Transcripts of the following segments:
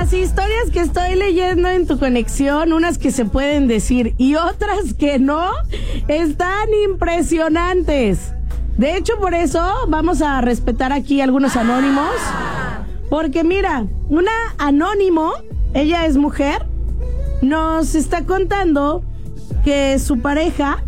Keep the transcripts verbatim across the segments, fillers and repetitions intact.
las historias que estoy leyendo en tu conexión, unas que se pueden decir y otras que no, están impresionantes. De hecho, por eso vamos a respetar aquí algunos anónimos. Porque mira, una anónimo, ella es mujer, nos está contando que su pareja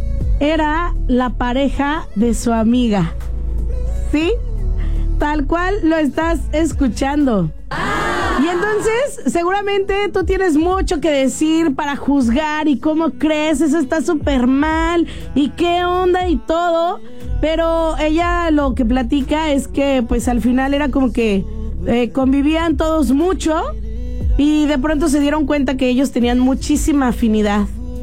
era la pareja de su amiga. ¿Sí? Tal cual lo estás escuchando. Y entonces, seguramente tú tienes mucho que decir para juzgar y cómo crees, eso está súper mal y qué onda y todo. Pero ella lo que platica es que pues al final era como que eh, convivían todos mucho y de pronto se dieron cuenta que ellos tenían muchísima afinidad.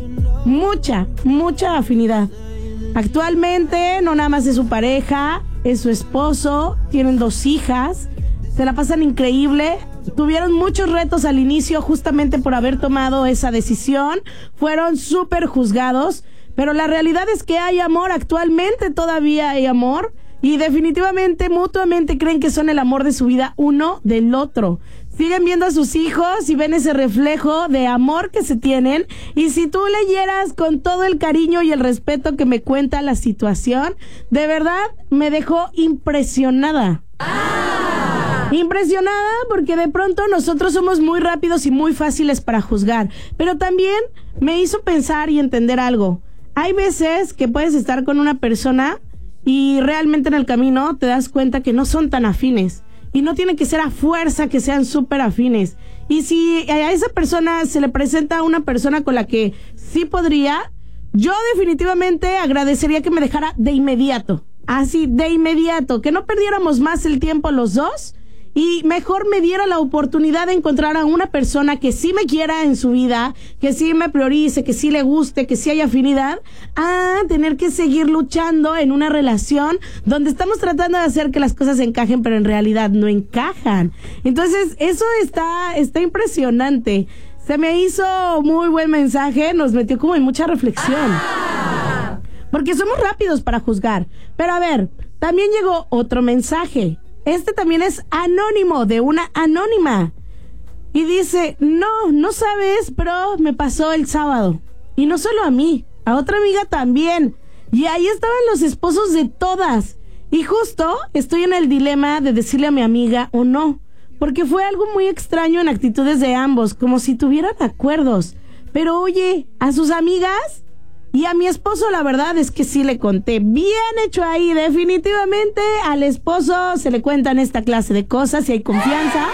Mucha, mucha afinidad. Actualmente no nada más es su pareja, es su esposo, tienen dos hijas, se la pasan increíble. Tuvieron muchos retos al inicio justamente por haber tomado esa decisión, fueron súper juzgados, pero la realidad es que hay amor, actualmente todavía hay amor y definitivamente mutuamente creen que son el amor de su vida uno del otro. Siguen viendo a sus hijos y ven ese reflejo de amor que se tienen. Y si tú leyeras con todo el cariño y el respeto que me cuenta la situación, de verdad me dejó impresionada. ¡Ah! Impresionada porque de pronto nosotros somos muy rápidos y muy fáciles para juzgar. Pero también me hizo pensar y entender algo. Hay veces que puedes estar con una persona y realmente en el camino te das cuenta que no son tan afines. Y no tiene que ser a fuerza que sean súper afines. Y si a esa persona se le presenta a una persona con la que sí podría, yo definitivamente agradecería que me dejara de inmediato. Así, de inmediato. Que no perdiéramos más el tiempo los dos. Y mejor me diera la oportunidad de encontrar a una persona que sí me quiera en su vida, que sí me priorice, que sí le guste, que sí haya afinidad, a tener que seguir luchando en una relación donde estamos tratando de hacer que las cosas encajen, pero en realidad no encajan. Entonces, eso está, está impresionante. Se me hizo muy buen mensaje, nos metió como en mucha reflexión. Porque somos rápidos para juzgar. Pero a ver, también llegó otro mensaje. Este también es anónimo, de una anónima. Y dice, no, no sabes, pero me pasó el sábado. Y no solo a mí, a otra amiga también. Y ahí estaban los esposos de todas. Y justo estoy en el dilema de decirle a mi amiga o no. Porque fue algo muy extraño en actitudes de ambos, como si tuvieran acuerdos. Pero oye, a sus amigas... Y a mi esposo la verdad es que sí le conté. Bien hecho ahí, definitivamente al esposo se le cuentan esta clase de cosas y hay confianza.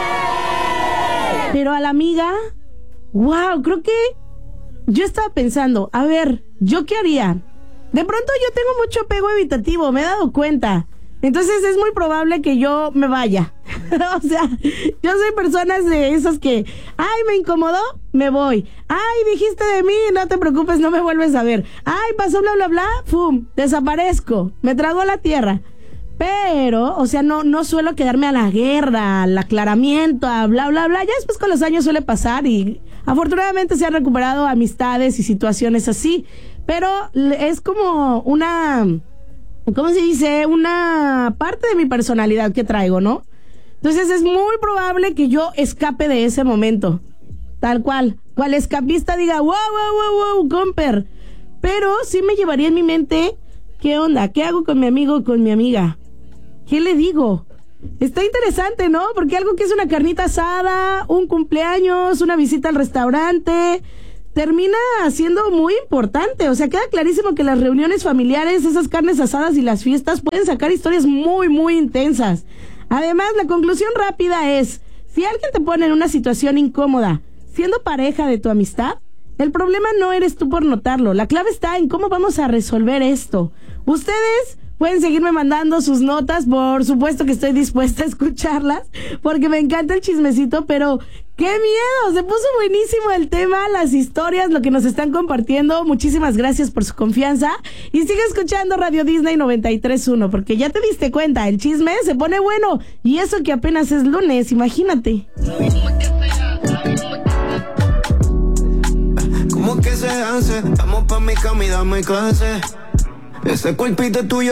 Pero a la amiga, wow, creo que yo estaba pensando, a ver, ¿yo qué haría? De pronto yo tengo mucho apego evitativo, me he dado cuenta. Entonces es muy probable que yo me vaya. O sea, yo soy personas de esas que, ay, me incomodó, me voy. Ay, dijiste de mí, no te preocupes, no me vuelves a ver. Ay, pasó bla, bla, bla, pum, desaparezco, me trago a la tierra. Pero, o sea, no, no suelo quedarme a la guerra, al aclaramiento, a bla, bla, bla. Ya después con los años suele pasar y afortunadamente se han recuperado amistades y situaciones así. Pero es como una... ¿Cómo se dice? Una parte de mi personalidad que traigo, ¿no? Entonces es muy probable que yo escape de ese momento. Tal cual. Cual escapista diga, wow, wow, wow, wow, comper. Pero sí me llevaría en mi mente, ¿qué onda? ¿Qué hago con mi amigo o con mi amiga? ¿Qué le digo? Está interesante, ¿no? Porque algo que es una carnita asada, un cumpleaños, una visita al restaurante... termina siendo muy importante. O sea, queda clarísimo que las reuniones familiares, esas carnes asadas y las fiestas pueden sacar historias muy, muy intensas. Además, la conclusión rápida es, si alguien te pone en una situación incómoda, siendo pareja de tu amistad, el problema no eres tú por notarlo. La clave está en cómo vamos a resolver esto. Ustedes pueden seguirme mandando sus notas, por supuesto que estoy dispuesta a escucharlas, porque me encanta el chismecito, pero ¡qué miedo! Se puso buenísimo el tema, las historias, lo que nos están compartiendo. Muchísimas gracias por su confianza. Y sigue escuchando Radio Disney noventa y tres punto uno, porque ya te diste cuenta, el chisme se pone bueno. Y eso que apenas es lunes, imagínate. ¿Cómo que se hace? Vamos pa' mi cama y dame clase. Ese cuerpito tuyo